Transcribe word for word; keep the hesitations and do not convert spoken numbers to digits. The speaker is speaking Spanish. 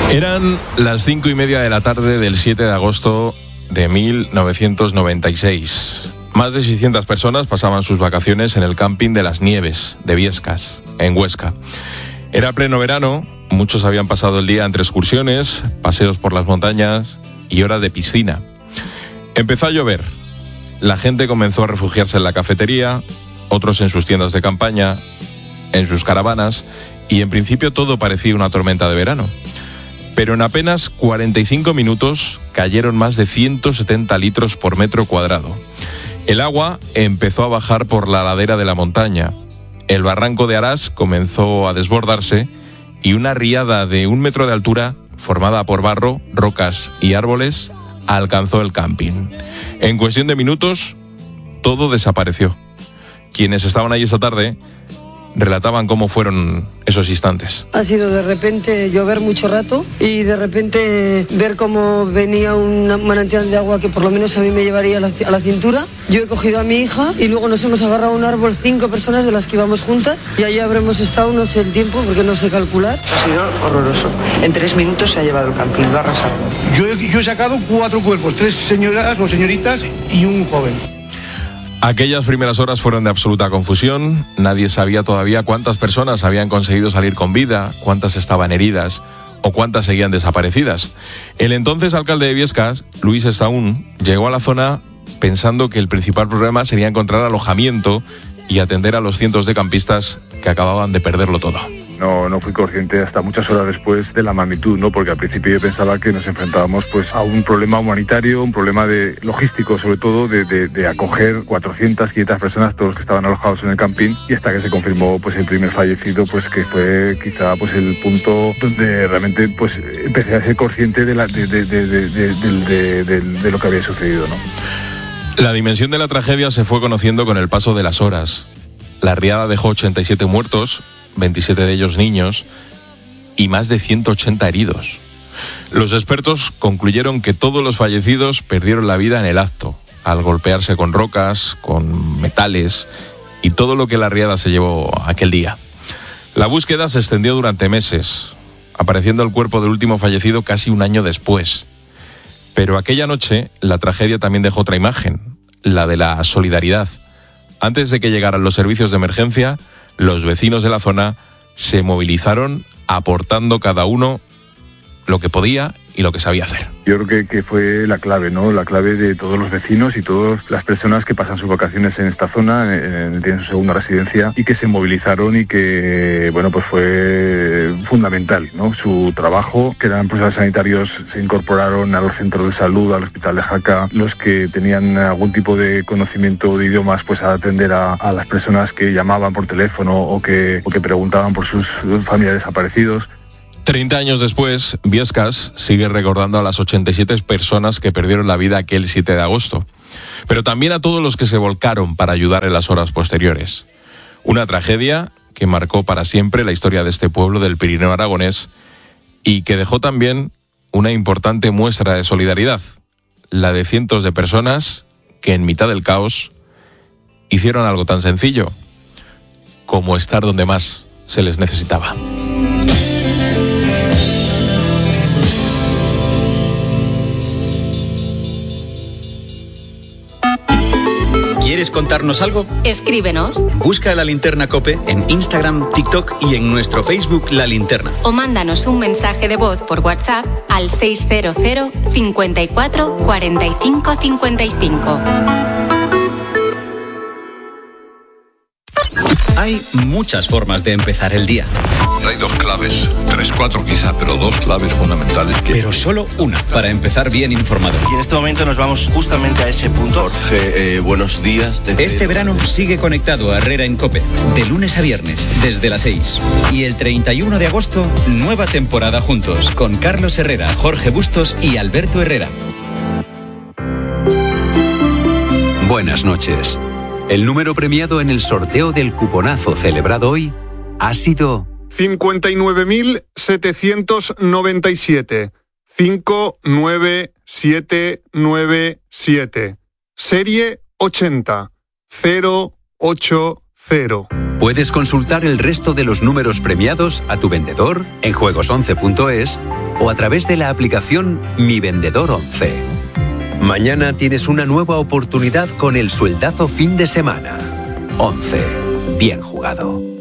Eran las cinco y media de la tarde del siete de agosto de mil novecientos noventa y seis. Más de seiscientas personas pasaban sus vacaciones en el camping de Las Nieves, de Biescas, en Huesca. Era pleno verano, muchos habían pasado el día entre excursiones, paseos por las montañas y horas de piscina. Empezó a llover. La gente comenzó a refugiarse en la cafetería, otros en sus tiendas de campaña, en sus caravanas, y en principio todo parecía una tormenta de verano. Pero en apenas cuarenta y cinco minutos cayeron más de ciento setenta litros por metro cuadrado. El agua empezó a bajar por la ladera de la montaña. El barranco de Arás comenzó a desbordarse y una riada de un metro de altura, formada por barro, rocas y árboles, alcanzó el camping. En cuestión de minutos, todo desapareció. Quienes estaban allí esa tarde relataban cómo fueron esos instantes. Ha sido de repente llover mucho rato y de repente ver cómo venía un manantial de agua que por lo menos a mí me llevaría a la, a la cintura. Yo he cogido a mi hija y luego nos hemos agarrado a un árbol cinco personas de las que íbamos juntas y allí habremos estado, no sé el tiempo porque no sé calcular. Ha sido horroroso. En tres minutos se ha llevado el camping, lo ha arrasado. Yo he, yo he sacado cuatro cuerpos, tres señoras o señoritas y un joven. Aquellas primeras horas fueron de absoluta confusión. Nadie sabía todavía cuántas personas habían conseguido salir con vida, cuántas estaban heridas o cuántas seguían desaparecidas. El entonces alcalde de Biescas, Luis Estaún, llegó a la zona pensando que el principal problema sería encontrar alojamiento y atender a los cientos de campistas que acababan de perderlo todo. No, no fui consciente hasta muchas horas después de la magnitud, ¿no? Porque al principio yo pensaba que nos enfrentábamos pues a un problema humanitario, un problema de logístico, sobre todo de, de, de acoger cuatrocientas, quinientas personas, todos que estaban alojados en el camping, y hasta que se confirmó pues el primer fallecido, pues que fue quizá pues el punto donde realmente pues empecé a ser consciente de, la, de, de, de, de, de, de, de, de lo que había sucedido, ¿no? La dimensión de la tragedia se fue conociendo con el paso de las horas. La riada dejó ochenta y siete muertos, veintisiete de ellos niños, y más de ciento ochenta heridos. Los expertos concluyeron que todos los fallecidos perdieron la vida en el acto, al golpearse con rocas, con metales y todo lo que la riada se llevó aquel día. La búsqueda se extendió durante meses, apareciendo el cuerpo del último fallecido casi un año después. Pero aquella noche la tragedia también dejó otra imagen, la de la solidaridad. Antes de que llegaran los servicios de emergencia, los vecinos de la zona se movilizaron aportando cada uno lo que podía y lo que sabía hacer. Yo creo que, que fue la clave, ¿no? La clave de todos los vecinos y todas las personas que pasan sus vacaciones en esta zona, en, tienen su segunda residencia, y que se movilizaron y que, bueno, pues fue fundamental, ¿no? Su trabajo, que eran profesionales sanitarios, se incorporaron a los centros de salud, al hospital de Jaca, los que tenían algún tipo de conocimiento de idiomas, pues a atender a, a las personas que llamaban por teléfono o que, o que preguntaban por sus familiares desaparecidos. Treinta años después, Biescas sigue recordando a las ochenta y siete personas que perdieron la vida aquel siete de agosto, pero también a todos los que se volcaron para ayudar en las horas posteriores. Una tragedia que marcó para siempre la historia de este pueblo del Pirineo aragonés y que dejó también una importante muestra de solidaridad, la de cientos de personas que en mitad del caos hicieron algo tan sencillo como estar donde más se les necesitaba. ¿Quieres contarnos algo? Escríbenos. Busca La Linterna COPE en Instagram, TikTok y en nuestro Facebook La Linterna. O mándanos un mensaje de voz por WhatsApp al seis cero cero, cincuenta y cuatro, cuarenta y cinco, cincuenta y cinco. Hay muchas formas de empezar el día. Hay dos claves, tres, cuatro quizá, pero dos claves fundamentales. Que... Pero solo una para empezar bien informado. Y en este momento nos vamos justamente a ese punto. Jorge, eh, buenos días. Desde... Este verano sigue conectado a Herrera en COPE, de lunes a viernes, desde las seis. Y el treinta y uno de agosto, nueva temporada juntos, con Carlos Herrera, Jorge Bustos y Alberto Herrera. Buenas noches. El número premiado en el sorteo del cuponazo celebrado hoy ha sido cincuenta y nueve mil setecientos noventa y siete. cinco nueve siete nueve siete. Serie ochenta cero ocho cero. Puedes consultar el resto de los números premiados a tu vendedor en juegos once punto es o a través de la aplicación Mi Vendedor once. Mañana tienes una nueva oportunidad con el sueldazo fin de semana. once. Bien jugado.